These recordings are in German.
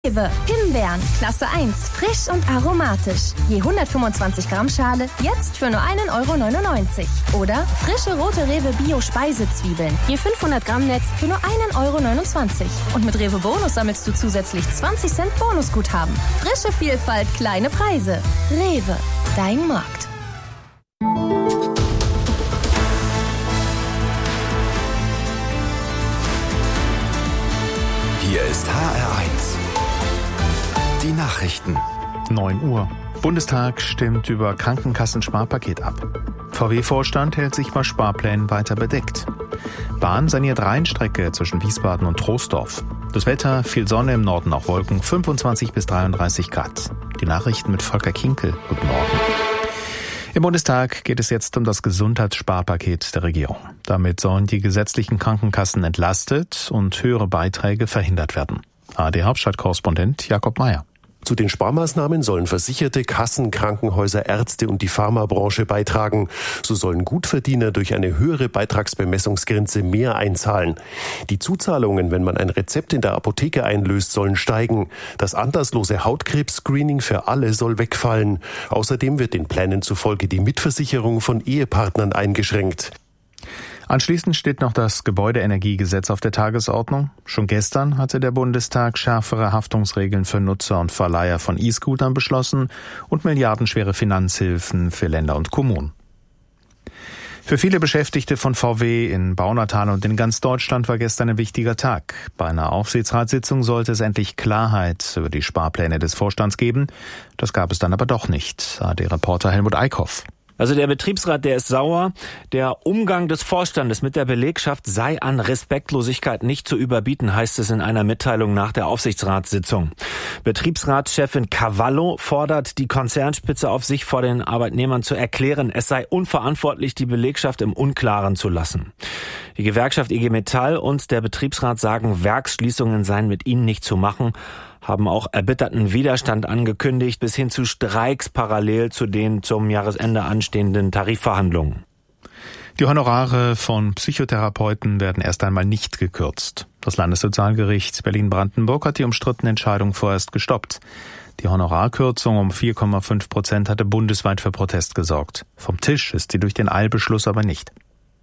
Rewe. Himbeeren, Klasse 1, frisch und aromatisch. Je 125 Gramm Schale, jetzt für nur 1,99 €. Oder frische rote Rewe Bio-Speisezwiebeln. Je 500 Gramm Netz für nur 1,29 €. Und mit Rewe Bonus sammelst du zusätzlich 20 Cent Bonusguthaben. Frische Vielfalt, kleine Preise. Rewe, dein Markt. Hier ist HR1. Die Nachrichten. 9 Uhr. Bundestag stimmt über Krankenkassensparpaket ab. VW-Vorstand hält sich bei Sparplänen weiter bedeckt. Bahn saniert Rheinstrecke zwischen Wiesbaden und Troisdorf. Das Wetter, viel Sonne, im Norden auch Wolken, 25 bis 33 Grad. Die Nachrichten mit Volker Kinkel. Guten Morgen. Im Bundestag geht es jetzt um das Gesundheitssparpaket der Regierung. Damit sollen die gesetzlichen Krankenkassen entlastet und höhere Beiträge verhindert werden. ARD-Hauptstadtkorrespondent Jakob Mayer. Zu den Sparmaßnahmen sollen Versicherte, Kassen, Krankenhäuser, Ärzte und die Pharmabranche beitragen. So sollen Gutverdiener durch eine höhere Beitragsbemessungsgrenze mehr einzahlen. Die Zuzahlungen, wenn man ein Rezept in der Apotheke einlöst, sollen steigen. Das anlasslose Hautkrebs-Screening für alle soll wegfallen. Außerdem wird den Plänen zufolge die Mitversicherung von Ehepartnern eingeschränkt. Anschließend steht noch das Gebäudeenergiegesetz auf der Tagesordnung. Schon gestern hatte der Bundestag schärfere Haftungsregeln für Nutzer und Verleiher von E-Scootern beschlossen und milliardenschwere Finanzhilfen für Länder und Kommunen. Für viele Beschäftigte von VW in Baunatal und in ganz Deutschland war gestern ein wichtiger Tag. Bei einer Aufsichtsratssitzung sollte es endlich Klarheit über die Sparpläne des Vorstands geben. Das gab es dann aber doch nicht, ARD-Reporter Helmut Eickhoff. Also der Betriebsrat, der ist sauer. Der Umgang des Vorstandes mit der Belegschaft sei an Respektlosigkeit nicht zu überbieten, heißt es in einer Mitteilung nach der Aufsichtsratssitzung. Betriebsratschefin Cavallo fordert die Konzernspitze auf, sich vor den Arbeitnehmern zu erklären, es sei unverantwortlich, die Belegschaft im Unklaren zu lassen. Die Gewerkschaft IG Metall und der Betriebsrat sagen, Werksschließungen seien mit ihnen nicht zu machen, haben auch erbitterten Widerstand angekündigt, bis hin zu Streiks parallel zu den zum Jahresende anstehenden Tarifverhandlungen. Die Honorare von Psychotherapeuten werden erst einmal nicht gekürzt. Das Landessozialgericht Berlin-Brandenburg hat die umstrittene Entscheidung vorerst gestoppt. Die Honorarkürzung um 4,5% hatte bundesweit für Protest gesorgt. Vom Tisch ist sie durch den Eilbeschluss aber nicht.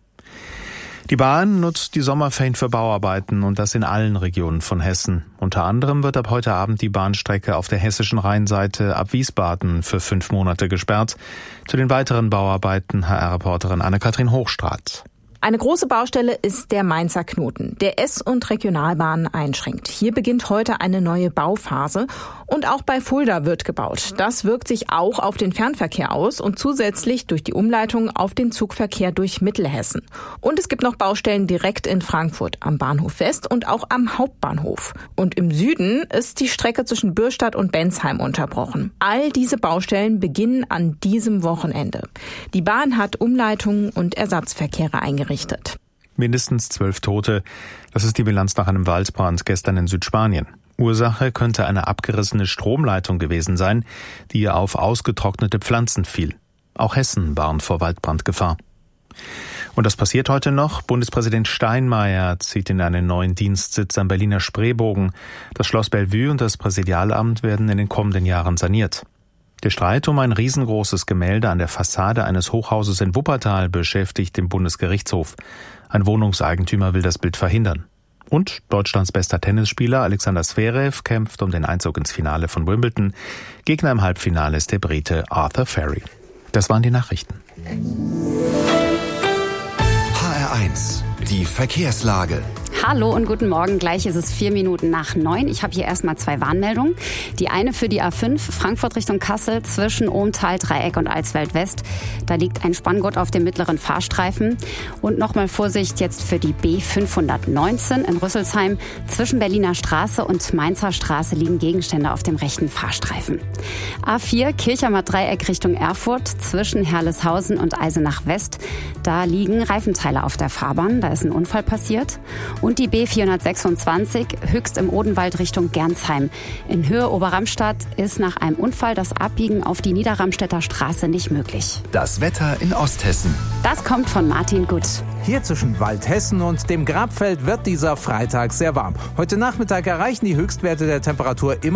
Die Bahn nutzt die Sommerferien für Bauarbeiten und das in allen Regionen von Hessen. Unter anderem wird ab heute Abend die Bahnstrecke auf der hessischen Rheinseite ab Wiesbaden für 5 Monate gesperrt. Zu den weiteren Bauarbeiten HR-Reporterin Anne-Kathrin Hochstraat. Eine große Baustelle ist der Mainzer Knoten, der S- und Regionalbahnen einschränkt. Hier beginnt heute eine neue Bauphase und auch bei Fulda wird gebaut. Das wirkt sich auch auf den Fernverkehr aus und zusätzlich durch die Umleitung auf den Zugverkehr durch Mittelhessen. Und es gibt noch Baustellen direkt in Frankfurt am Bahnhof West und auch am Hauptbahnhof. Und im Süden ist die Strecke zwischen Bürstadt und Bensheim unterbrochen. All diese Baustellen beginnen an diesem Wochenende. Die Bahn hat Umleitungen und Ersatzverkehre eingerichtet. Mindestens 12 Tote. Das ist die Bilanz nach einem Waldbrand gestern in Südspanien. Ursache könnte eine abgerissene Stromleitung gewesen sein, die auf ausgetrocknete Pflanzen fiel. Auch Hessen warnt vor Waldbrandgefahr. Und das passiert heute noch. Bundespräsident Steinmeier zieht in einen neuen Dienstsitz am Berliner Spreebogen. Das Schloss Bellevue und das Präsidialamt werden in den kommenden Jahren saniert. Der Streit um ein riesengroßes Gemälde an der Fassade eines Hochhauses in Wuppertal beschäftigt den Bundesgerichtshof. Ein Wohnungseigentümer will das Bild verhindern. Und Deutschlands bester Tennisspieler Alexander Zverev kämpft um den Einzug ins Finale von Wimbledon. Gegner im Halbfinale ist der Brite Arthur Ferry. Das waren die Nachrichten. HR1, die Verkehrslage. Hallo und guten Morgen. Gleich ist es 4 Minuten nach 9. Ich habe hier erstmal 2 Warnmeldungen. Die eine für die A5 Frankfurt Richtung Kassel zwischen Ohmtal, Dreieck und Alsfeld West. Da liegt ein Spanngurt auf dem mittleren Fahrstreifen. Und nochmal Vorsicht jetzt für die B519 in Rüsselsheim. Zwischen Berliner Straße und Mainzer Straße liegen Gegenstände auf dem rechten Fahrstreifen. A4 Kirchheimer Dreieck Richtung Erfurt zwischen Herleshausen und Eisenach West. Da liegen Reifenteile auf der Fahrbahn. Da ist ein Unfall passiert. Und die B426 Höchst im Odenwald Richtung Gernsheim. In Höhe Oberramstadt ist nach einem Unfall das Abbiegen auf die Niederramstädter Straße nicht möglich. Das Wetter in Osthessen. Das kommt von Martin Gut. Hier zwischen Waldhessen und dem Grabfeld wird dieser Freitag sehr warm. Heute Nachmittag erreichen die Höchstwerte der Temperatur immer